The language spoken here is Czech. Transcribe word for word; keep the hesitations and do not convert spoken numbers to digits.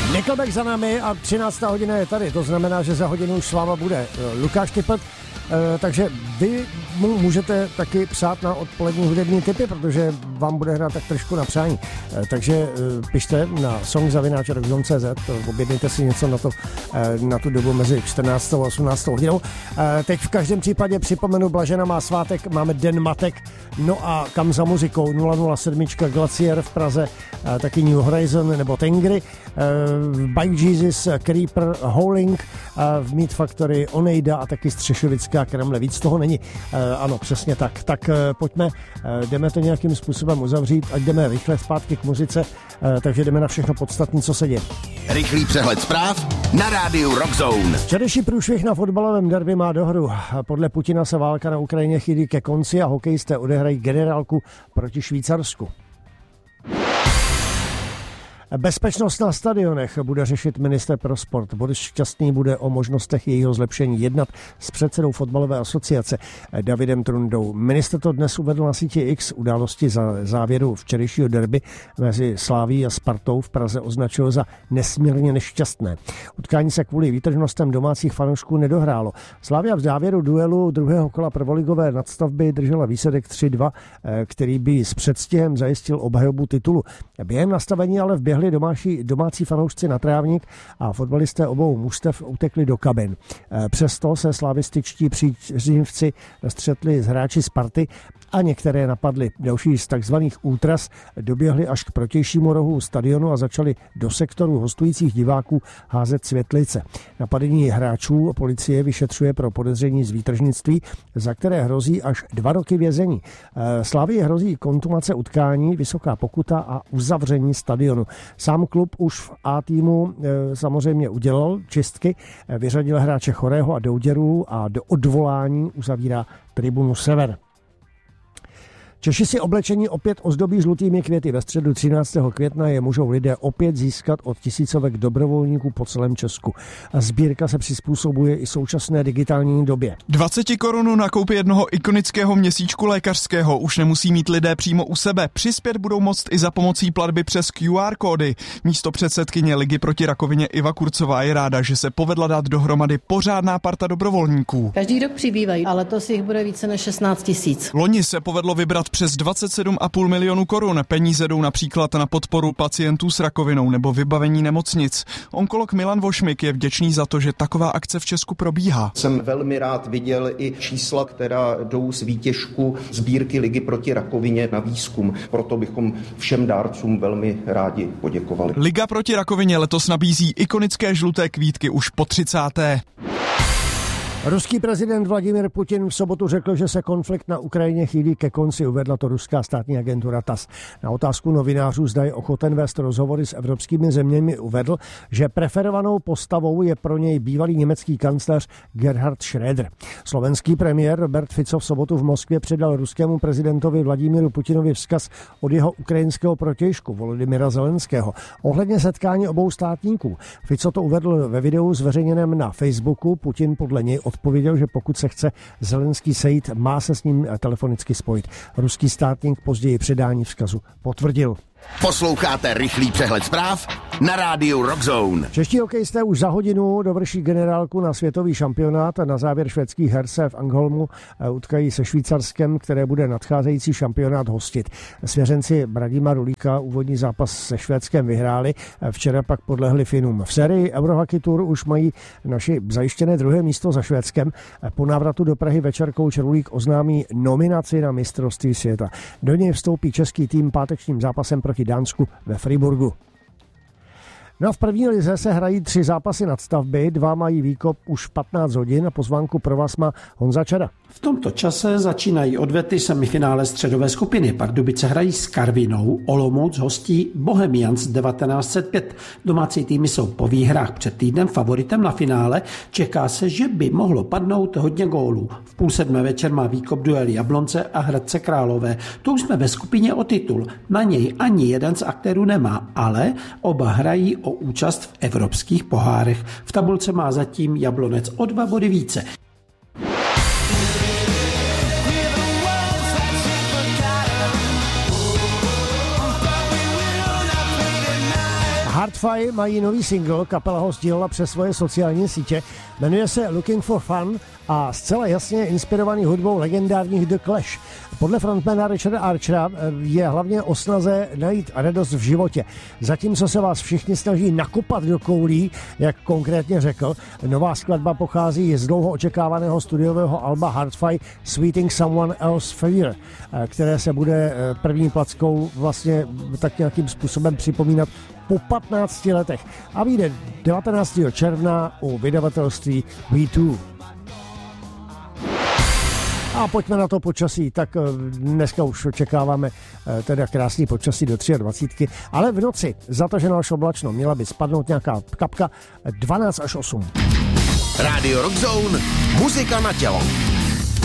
Nickelback za námi a třináctá hodina je tady, to znamená, že za hodinu už s váma bude Lukáš Typl, takže vy mu můžete taky psát na odpolední hudební tipy, protože vám bude hrát tak trošku na přání. Takže pište na song zavináč rockzone tečka cé zet, objednejte si něco na, to, na tu dobu mezi čtrnáctou a osmnáctou hodinou. Teď v každém případě připomenu, Blažena má svátek, máme Den matek, no a kam za muzikou nula nula sedm Glacier v Praze, taky New Horizon nebo Tengry, Bike Jesus, Creeper, Howling, v Meat Factory, Oneida a taky Střešovická Kremle. Víc toho není. Ano, přesně tak. Tak pojďme, jdeme to nějakým způsobem uzavřít, ať jdeme rychle zpátky k muzice, takže jdeme na všechno podstatné, co se děje. Rychlý přehled zpráv na rádiu Rockzone. Včerejší průšvih na fotbalovém derby má dohru. Podle Putina se válka na Ukrajině chýlí ke konci a hokejisté odehrají generálku proti Švýcarsku. Bezpečnost na stadionech bude řešit ministr pro sport. Boris Šťastný bude o možnostech jejího zlepšení jednat s předsedou fotbalové asociace Davidem Trundou. Ministr to dnes uvedl na síti X. Události za závěru včerejšího derby mezi Slavií a Spartou v Praze označil za nesmírně nešťastné. Utkání se kvůli výtržnostem domácích fanoušků nedohrálo. Slavia v závěru duelu druhého kola prvoligové nadstavby držela výsledek tři dva, který by s předstihem zajistil obhajobu titulu. Během nastavení ale vběhli domácí, domácí fanoušci na trávník a fotbalisté obou mužstev utekli do kabin. Přesto se slavističtí příznivci střetli s hráči Sparty a některé napadli. Další z takzvaných ultras doběhli až k protějšímu rohu stadionu a začali do sektoru hostujících diváků házet světlice. Napadení hráčů policie vyšetřuje pro podezření z výtržnictví, za které hrozí až dva roky vězení. Slavii hrozí kontumace utkání, vysoká pokuta a uzavření stadionu. Sám klub už v A týmu samozřejmě udělal čistky, vyřadil hráče Chorého a Douděru a do odvolání uzavírá tribunu Sever. Češi si oblečení opět ozdobí žlutými květy. Ve středu třináctého května je můžou lidé opět získat od tisícovek dobrovolníků po celém Česku. A sbírka se přizpůsobuje i současné digitální době. dvacet korun na koupi jednoho ikonického měsíčku lékařského už nemusí mít lidé přímo u sebe. Přispět budou moct i za pomocí platby přes Q R kódy. Místo předsedkyně Ligy proti rakovině Iva Kurcová je ráda, že se povedla dát dohromady pořádná parta dobrovolníků. Každý rok přibývají, ale letos jich bude více než šestnáct tisíc. Loni se povedlo vybrat přes dvacet sedm a půl milionu korun. Peníze jdou například na podporu pacientů s rakovinou nebo vybavení nemocnic. Onkolog Milan Vošmik je vděčný za to, že taková akce v Česku probíhá. Jsem velmi rád viděl i čísla, která jdou z výtěžku sbírky Ligy proti rakovině na výzkum. Proto bychom všem dárcům velmi rádi poděkovali. Liga proti rakovině letos nabízí ikonické žluté kvítky už po třicáté. Ruský prezident Vladimir Putin v sobotu řekl, že se konflikt na Ukrajině chýlí ke konci, uvedla to ruská státní agentura T A S S. Na otázku novinářů, zda je ochoten vést rozhovory s evropskými zeměmi, uvedl, že preferovanou postavou je pro něj bývalý německý kancléř Gerhard Schröder. Slovenský premiér Robert Fico v sobotu v Moskvě předal ruskému prezidentovi Vladimíru Putinovi vzkaz od jeho ukrajinského protějšku Volodymyra Zelenského ohledně setkání obou státníků. Fico to uvedl ve videu zveřejněném na Facebooku. Putin podle něj odpověděl, že pokud se chce Zelenský sejít, má se s ním telefonicky spojit. Ruský státník později předání vzkazu potvrdil. Posloucháte rychlý přehled zpráv na rádiu Rockzone. Čeští hokejisté už za hodinu dovrší generálku na světový šampionát a na závěr švédských her se v Angholmu utkají se Švýcarskem, které bude nadcházející šampionát hostit. Svěřenci Bradima Rulíka úvodní zápas se Švédskem vyhráli, včera pak podlehli Finům. V sérii Eurohockey Tour už mají naši zajištěné druhé místo za Švédskem. Po návratu do Prahy večer kouč Rulík oznámí nominaci na mistrovství světa. Do něj vstoupí český tým pátečním zápasem proti Dánsku ve Friburgu. No a v první lize se hrají tři zápasy nadstavby, dva mají výkop už patnáct hodin a pozvánku pro vás má Honza Čada. V tomto čase začínají odvety semifinále středové skupiny. Pardubice hrají s Karvinou, Olomouc hostí Bohemians devatenáct set pět. Domácí týmy jsou po výhrách před týdnem favoritem na finále. Čeká se, že by mohlo padnout hodně gólů. V půl sedmé večer má výkop duel Jablonce a Hradce Králové. To už jsme ve skupině o titul. Na něj ani jeden z aktérů nemá, ale oba hrají o účast v evropských pohárech. V tabulce má zatím Jablonec o dva body více. Hardfire mají nový single, kapela ho sdílela přes svoje sociální sítě, jmenuje se Looking for Fun a zcela jasně inspirovaný hudbou legendárních The Clash. Podle frontmana Richarda Archera je hlavně o snaze najít radost v životě. Zatímco se vás všichni snaží nakopat do koulí, jak konkrétně řekl, nová skladba pochází z dlouho očekávaného studiového alba Hardfire Sweeting Someone Else Fear, které se bude první plackou vlastně tak nějakým způsobem připomínat po patnácti letech a vyjde devatenáctého června u vydavatelství V dva. A pojďme na to počasí, tak dneska už očekáváme teda krásný počasí do dvacet tři, ale v noci za to, že náš oblačno, měla by spadnout nějaká kapka dvanáct až osm. Radio Rock Zone, muzika na tělo.